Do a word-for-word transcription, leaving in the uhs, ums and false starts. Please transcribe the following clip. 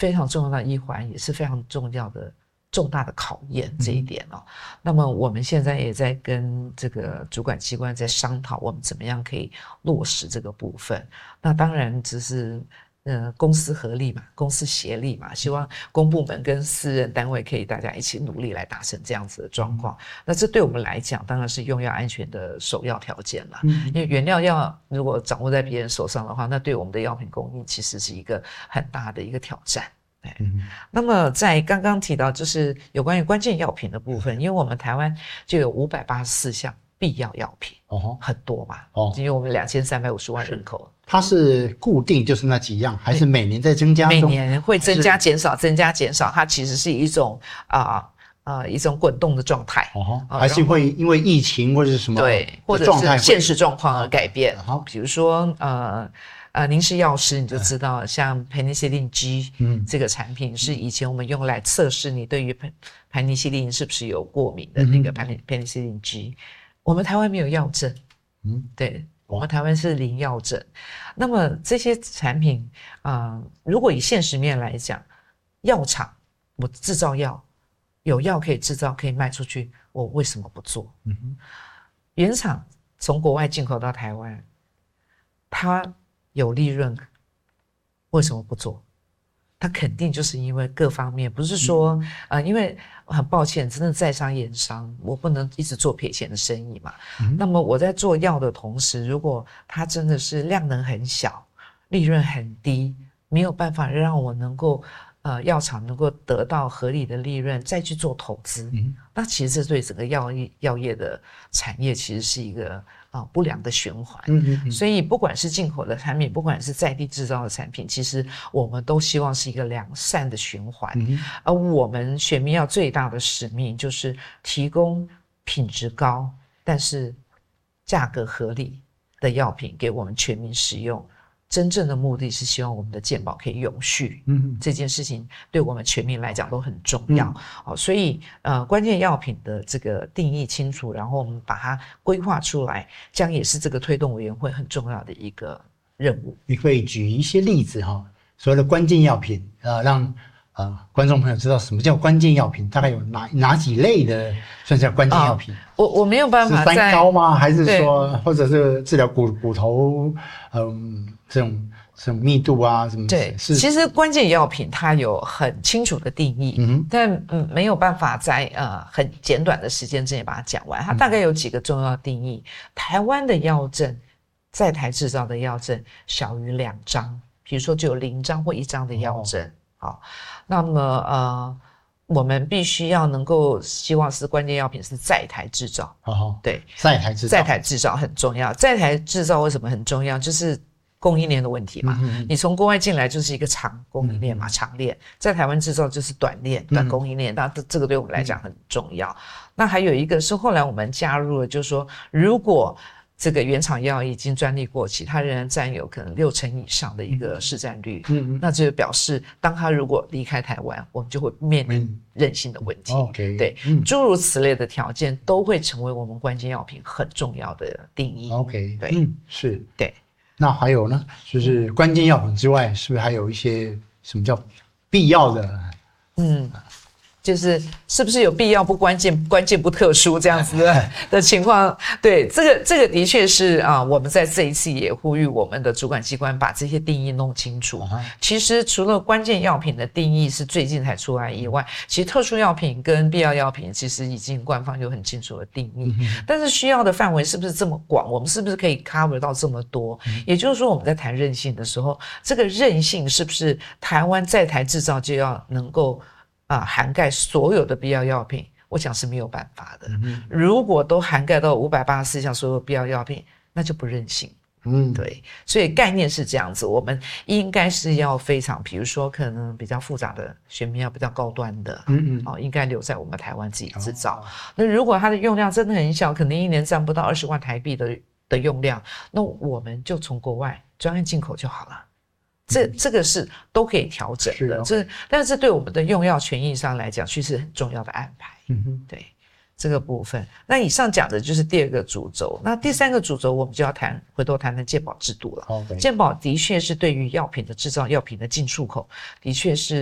非常重要的一环，也是非常重要的重大的考验这一点哦。嗯、那么我们现在也在跟这个主管机关在商讨，我们怎么样可以落实这个部分。那当然只是。呃，公私合力嘛，公私协力嘛，希望公部门跟私人单位可以大家一起努力来达成这样子的状况。嗯、那这对我们来讲，当然是用药安全的首要条件了。嗯、因为原料药如果掌握在别人手上的话，那对我们的药品供应其实是一个很大的一个挑战。嗯、那么在刚刚提到就是有关于关键药品的部分，因为我们台湾就有五百八十四项必要药品，哦，很多嘛，哦，因为我们两千三百五十万人口。 它是固定就是那几样，还是每年在增加中？ 每年会增加减少，增加减少，它其实是一种啊呃, 呃一种滚动的状态， 哦，还是会因为疫情或者是什么对，或者是现实状况而改变。好，比如说呃呃，您是药师你就知道，像 Penicillin G 嗯这个产品是以前我们用来测试你对于盘尼西林是不是有过敏的那个 Penicillin G， 我们台湾没有药证，嗯，对。我们台湾是零药证，那么这些产品啊、呃，如果以现实面来讲，药厂我制造药，有药可以制造可以卖出去，我为什么不做？嗯哼，原厂从国外进口到台湾，它有利润，为什么不做？它肯定就是因为各方面，不是说、嗯、呃，因为很抱歉，真的在商言商，我不能一直做赔钱的生意嘛。嗯、那么我在做药的同时，如果它真的是量能很小，利润很低，没有办法让我能够呃药厂能够得到合理的利润，再去做投资，嗯、那其实这对整个药业药业的产业其实是一个。啊、不良的循环，嗯嗯，所以不管是进口的产品，不管是在地制造的产品，其实我们都希望是一个良善的循环。嗯、而我们雪民药最大的使命就是提供品质高，但是价格合理的药品给我们全民使用。真正的目的是希望我们的健保可以永续，嗯，这件事情对我们全民来讲都很重要，嗯哦、所以呃，关键药品的这个定义清楚，然后我们把它规划出来，将也是这个推动委员会很重要的一个任务。 你可以举一些例子哈，所谓的关键药品，呃，让呃观众朋友知道什么叫关键药品，大概有哪哪几类的算是关键药品？哦、 我我没有办法在是三高吗？还是说或者是治疗骨骨头，嗯？这种这种密度啊，什么？ 对，其实关键药品它有很清楚的定义，嗯、但嗯没有办法在呃很简短的时间之内把它讲完。它大概有几个重要定义。嗯、台湾的药证，在台制造的药证小于两张，比如说只有零张或一张的药证。好、哦，那么呃。我们必须要能够希望是关键药品是在台制造， 哦， 对， 在台制造， 在台制造很重要。在台制造为什么很重要？就是供应链的问题嘛。嗯、你从国外进来就是一个长供应链嘛，嗯、长链；在台湾制造就是短链、短供应链。那、嗯、这个对我们来讲很重要。嗯、那还有一个是后来我们加入了，就是说如果这个原厂药已经专利过期，它仍然占有可能六成以上的一个市占率，嗯、那这就表示当它如果离开台湾，我们就会面临韧性的问题。 嗯、 对，嗯、诸如此类的条件都会成为我们关键药品很重要的定义。 OK， 对， 嗯，是， 对。 那还有呢，就是关键药品之外，是不是还有一些什么叫必要的？ 嗯。就是是不是有必要不关键，关键不特殊这样子的的情况？对，这个这个的确是啊，我们在这一次也呼吁我们的主管机关把这些定义弄清楚。Uh-huh. 其实除了关键药品的定义是最近才出来以外，其实特殊药品跟必要药品其实已经官方有很清楚的定义。Uh-huh. 但是需要的范围是不是这么广？我们是不是可以 cover 到这么多？ Uh-huh. 也就是说，我们在谈韧性的时候，这个韧性是不是台湾在台制造就要能够？啊，涵盖所有的必要药品，我想是没有办法的。嗯、如果都涵盖到五百八十四项所有必要药品，那就不任性。嗯，对，所以概念是这样子，我们应该是要非常，比如说可能比较复杂的学名药比较高端的，嗯嗯，哦，应该留在我们台湾自己制造。哦、那如果它的用量真的很小，可能一年占不到二十万台币的的用量，那我们就从国外专案进口就好了。这这个是都可以调整的，这但是对我们的用药权益上来讲，却是很重要的安排。嗯哼，对这个部分。那以上讲的就是第二个主轴，那第三个主轴我们就要谈，回头谈谈健保制度了。Okay. 健保的确是对于药品的制造、药品的进出口，的确是。